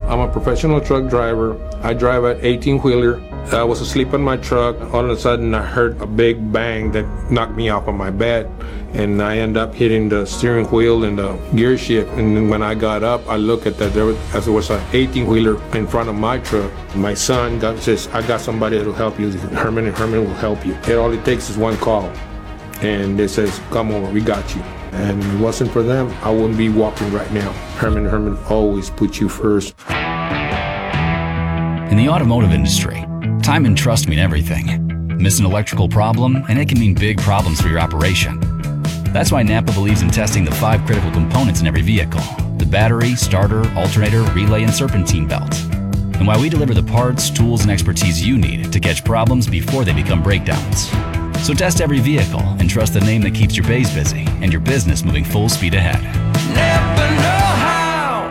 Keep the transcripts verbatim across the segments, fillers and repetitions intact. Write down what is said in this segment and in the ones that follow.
I'm a professional truck driver. I drive an eighteen-wheeler. I was asleep in my truck. All of a sudden, I heard a big bang that knocked me off of my bed, and I end up hitting the steering wheel and the gear shift. And then when I got up, I looked at that. There was, as there was an eighteen-wheeler in front of my truck. My son got, says, "I got somebody that will help you. Herman and Herman will help you. It all it takes is one call." And they says, "Come over, we got you." And if it wasn't for them, I wouldn't be walking right now. Herman and Herman always put you first. In the automotive industry, time and trust mean everything. Miss an electrical problem, and it can mean big problems for your operation. That's why Napa believes in testing the five critical components in every vehicle: the battery, starter, alternator, relay, and serpentine belt. And why we deliver the parts, tools, and expertise you need to catch problems before they become breakdowns. So test every vehicle and trust the name that keeps your bays busy and your business moving full speed ahead. Never know how.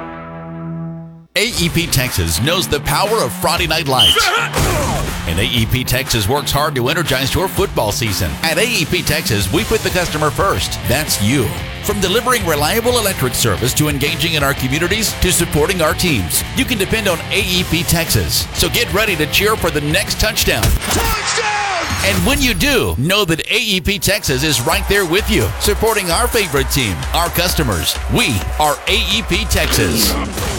A E P Texas knows the power of Friday Night Lights. And A E P Texas works hard to energize your football season. At A E P Texas, we put the customer first. That's you. From delivering reliable electric service to engaging in our communities to supporting our teams, you can depend on A E P Texas. So get ready to cheer for the next touchdown. Touchdown! And when you do, know that A E P Texas is right there with you, supporting our favorite team, our customers. We are A E P Texas.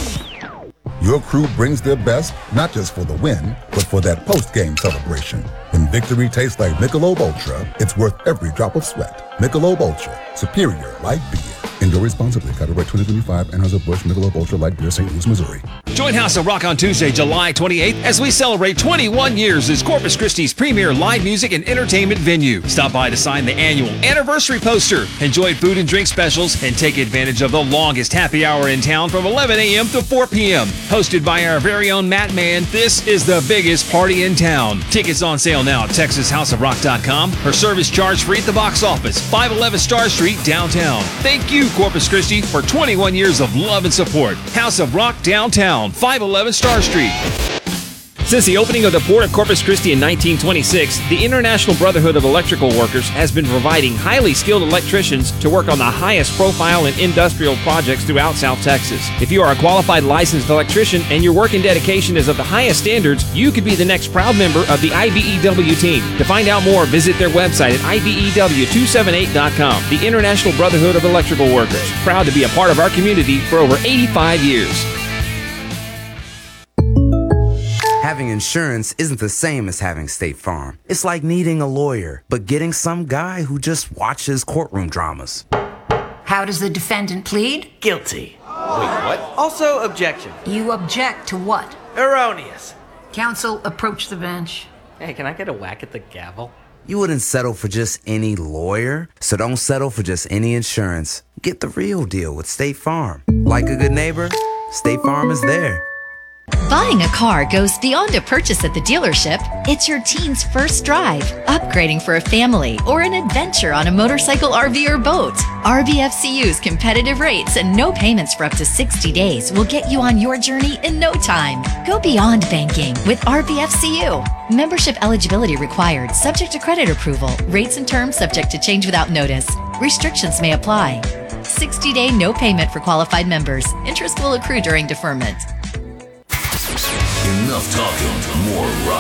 Your crew brings their best, not just for the win, but for that post-game celebration. When victory tastes like Michelob Ultra, it's worth every drop of sweat. Michelob Ultra, superior light beer. Enjoy responsibly. Copyright twenty twenty-five, Anheuser-Busch Michelob Ultra Light Beer, Saint Louis, Missouri. Join House of Rock on Tuesday, July twenty-eighth, as we celebrate twenty-one years as Corpus Christi's premier live music and entertainment venue. Stop by to sign the annual anniversary poster, enjoy food and drink specials, and take advantage of the longest happy hour in town from eleven a.m. to four p.m. Hosted by our very own Matt Mann, this is the biggest party in town. Tickets on sale now at texas house of rock dot com. Her service charge free at the box office, five eleven Star Street, downtown. Thank you, Corpus Christi, for twenty-one years of love and support. House of Rock downtown, five eleven Star Street. Since the opening of the Port of Corpus Christi in nineteen twenty-six, the International Brotherhood of Electrical Workers has been providing highly skilled electricians to work on the highest profile and industrial projects throughout South Texas. If you are a qualified licensed electrician and your work and dedication is of the highest standards, you could be the next proud member of the I B E W team. To find out more, visit their website at I B E W two seventy-eight dot com. The International Brotherhood of Electrical Workers, proud to be a part of our community for over eighty-five years. Having insurance isn't the same as having State Farm. It's like needing a lawyer, but getting some guy who just watches courtroom dramas. How does the defendant plead? Guilty. Wait, what? Also, objection. You object to what? Erroneous. Counsel, approach the bench. Hey, can I get a whack at the gavel? You wouldn't settle for just any lawyer, so don't settle for just any insurance. Get the real deal with State Farm. Like a good neighbor, State Farm is there. Buying a car goes beyond a purchase at the dealership. It's your teen's first drive, upgrading for a family, or an adventure on a motorcycle, R V, or boat. R B F C U's competitive rates and no payments for up to sixty days will get you on your journey in no time. Go beyond banking with R B F C U. Membership eligibility required, subject to credit approval. Rates and terms subject to change without notice. Restrictions may apply. sixty-day no payment for qualified members. Interest will accrue during deferment. Enough talking, more rock.